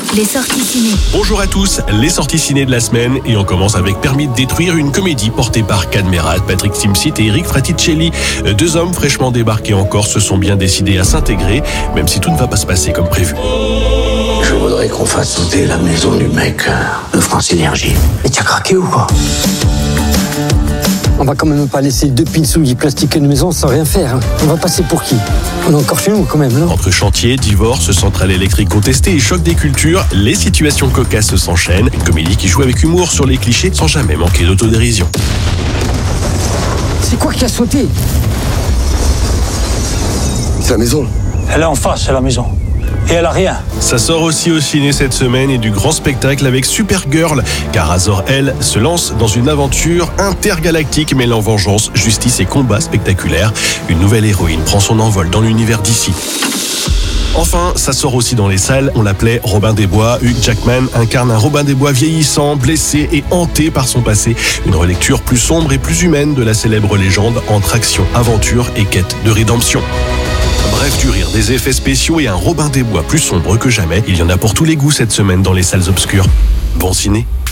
les sorties ciné. Bonjour à tous, les sorties ciné de la semaine et on commence avec Permis de détruire, une comédie portée par Cadmerade, Patrick Timsit et Eric Fraticelli. Deux hommes fraîchement débarqués en Corse se sont bien décidés à s'intégrer, même si tout ne va pas se passer comme prévu. Je voudrais qu'on fasse sauter la maison du mec de France Énergie. Mais t'as craqué ou quoi? On va quand même pas laisser deux pinsouilles plastiques à une maison sans rien faire. Hein. On va passer pour qui? On est encore chez nous quand même, non? Entre chantier, divorce, centrale électrique contestée et choc des cultures, les situations cocasses s'enchaînent. Une comédie qui joue avec humour sur les clichés sans jamais manquer d'autodérision. C'est quoi qui a sauté? C'est la maison. Elle est en face, c'est la maison. Et elle a rien. Ça sort aussi au ciné cette semaine et du grand spectacle avec Supergirl, car Azor, elle, se lance dans une aventure intergalactique mêlant vengeance, justice et combat spectaculaires. Une nouvelle héroïne prend son envol dans l'univers d'ici. Enfin, ça sort aussi dans les salles, on l'appelait Robin des Bois. Hugh Jackman incarne un Robin des Bois vieillissant, blessé et hanté par son passé. Une relecture plus sombre et plus humaine de la célèbre légende entre action, aventure et quête de rédemption. Bref, du rire, des effets spéciaux et un Robin des Bois plus sombre que jamais. Il y en a pour tous les goûts cette semaine dans les salles obscures. Bon ciné.